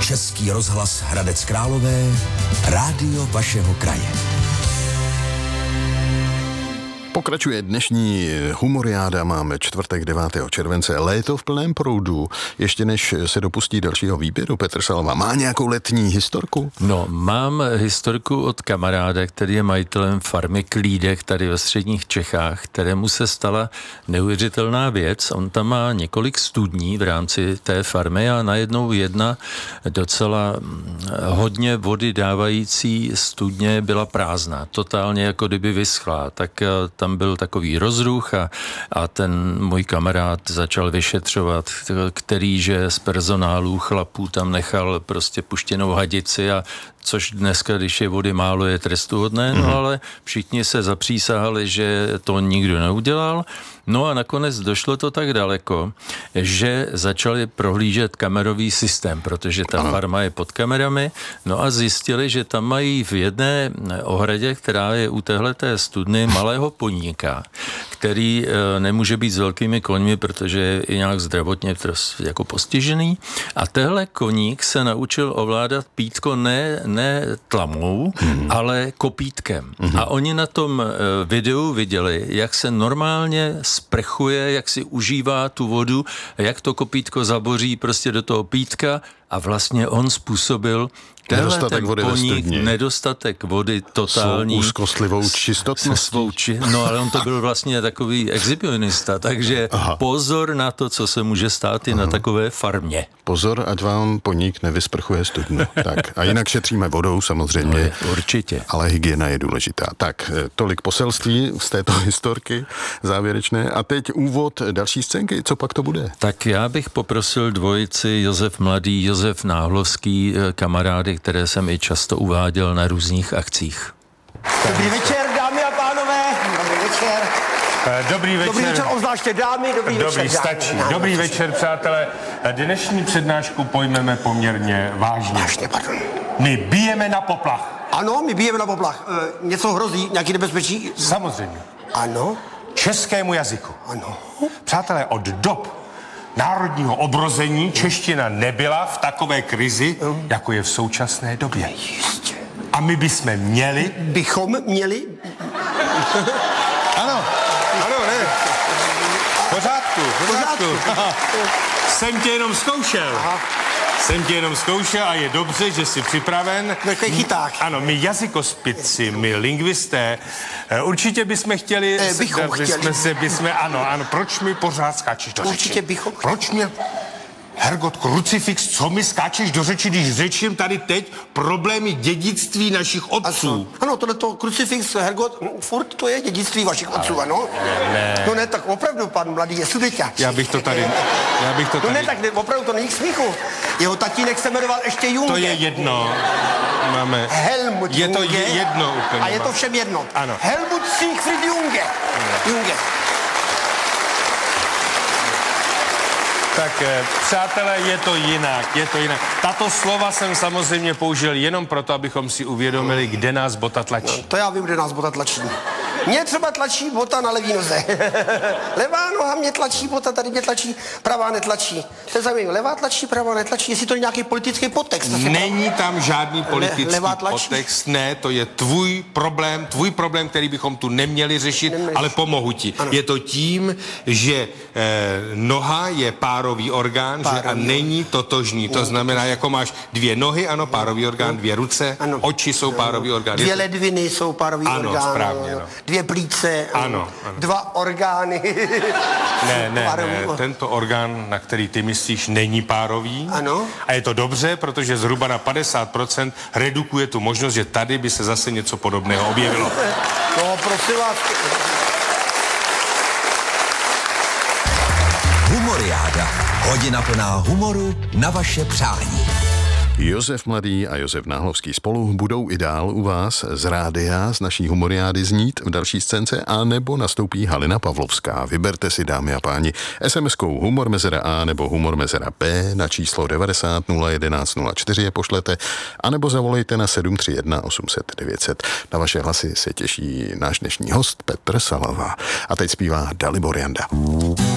Český rozhlas Hradec Králové, rádio vašeho kraje. Pokračuje dnešní humoriáda, máme čtvrtek 9. července, léto v plném proudu. Ještě než se dopustí dalšího výběru, Petr Salva má nějakou letní historku? No, mám historku od kamaráda, který je majitelem farmy Klídek tady ve středních Čechách, kterému se stala neuvěřitelná věc. On tam má několik studní v rámci té farmy a najednou jedna docela hodně vody dávající studně byla prázdná. Totálně jako kdyby vyschlá. Tak tam byl takový rozruch a ten můj kamarád začal vyšetřovat, kterýže z personálu chlapů tam nechal prostě puštěnou hadici a což dneska, když je vody málo, je trestuhodné, no ale všichni se zapřísahali, že to nikdo neudělal. No a nakonec došlo to tak daleko, že začali prohlížet kamerový systém, protože ta farma je pod kamerami, no a zjistili, že tam mají v jedné ohradě, která je u téhleté studny, malého poníka, který nemůže být s velkými koňmi, protože je i nějak zdravotně jako postižený. A tehle koník se naučil ovládat pítko ne tlamou, ale kopítkem. A oni na tom videu viděli, jak se normálně sprchuje, jak si užívá tu vodu, jak to kopítko zaboří prostě do toho pítka a vlastně on způsobil nedostatek vody ve studni. Nedostatek vody totální. Svou úzkostlivou čistotností. No ale on to byl vlastně takový exhibicionista, takže pozor na to, co se může stát i na takové farmě. Pozor, ať vám poník nevysprchuje studnu. Tak, a jinak šetříme vodou samozřejmě. No, určitě. Ale hygiena je důležitá. Tak, tolik poselství z této historky závěrečné. A teď úvod další scénky. Co pak to bude? Tak já bych poprosil dvojici Josef Mladý, Josef Náhlovský, kamarády, které jsem i často uváděl na různých akcích. Dobrý večer, dámy a pánové. Dobrý večer. Dobrý večer. Dobrý večer, obzvláště dámy. Dobrý, stačí. Dobrý večer, přátelé. Dnešní přednášku pojmeme poměrně vážně. Vážně, pardon. My bijeme na poplach. Ano, my bijeme na poplach. Něco hrozí, nějaký nebezpečí? Samozřejmě. Ano. Českému jazyku. Ano. Přátelé, od dob národního obrození čeština nebyla v takové krizi, jako je v současné době. Jistě. A my bychom měli... Bychom měli... Ano, ne. V pořádku. Jsem tě jenom zkoušel. Jsem tě jenom zkoušel a je dobře, že jsi připraven. Takový chyták. Ano, my jazykospici, my lingvisté, určitě bychom chtěli... Ano, proč mi pořád skáčeš do řeči? Určitě bychom chtěli. Proč mě... Hergot, krucifix, co mi skáčeš do řeči, když řečím tady teď problémy dědictví našich otců? Ano, tohleto krucifix, Hergot, furt to je dědictví vašich otců, ano? Ne. No ne, tak opravdu, pan Mladý je sudeťáč. Já bych to tady... No ne, tak opravdu to není k smíchu. Jeho tatínek se jmenoval ještě Junge. To je jedno. Máme... Helmut je to Junge. jedno úplně. A je to všem jedno. Ano. Helmut Siegfried Junge. Junge. Tak přátelé, je to jinak. Tato slova jsem samozřejmě použil jenom proto, abychom si uvědomili, kde nás bota tlačí. No, to já vím, kde nás bota tlačí. Mě třeba tlačí bota na levý noze. Levá noha mě tlačí, bota tady mě tlačí, pravá netlačí. To je zajímavé, levá tlačí, pravá netlačí, jestli to je nějaký politický podtext. Není tam žádný politický podtext, ne, to je tvůj problém, který bychom tu neměli řešit, ale pomohu ti. Ano. Je to tím, že noha je párový orgán, a není totožný. To znamená, jako máš dvě nohy, ano, párový orgán, dvě ruce, ano. Oči jsou párový orgán. Dvě ledviny jsou párový orgán. Ano, správně, no. Dvě plíce, ano. Dva orgány. Ne, tento orgán, na který ty myslíš, není párový. Ano. A je to dobře, protože zhruba na 50% redukuje tu možnost, že tady by se zase něco podobného objevilo. No, prosím vás. Humoriáda. Hodina plná humoru na vaše přání. Josef Mladý a Josef Náhlovský spolu budou i dál u vás z rádia, z naší humoriády znít v další scénce, a nebo nastoupí Halina Pavlovská. Vyberte si, dámy a páni, SMS-kou humor mezera A nebo humor mezera B na číslo 90 011 04 je pošlete, anebo zavolejte na 731 800 900. Na vaše hlasy se těší náš dnešní host Petr Salva. A teď zpívá Dalibor Janda.